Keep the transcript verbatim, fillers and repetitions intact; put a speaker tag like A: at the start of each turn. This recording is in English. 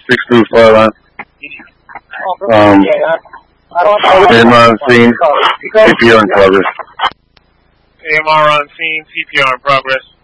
A: six two five line. Um, A M R on scene, C P R in progress.
B: A M R on scene, C P R in progress.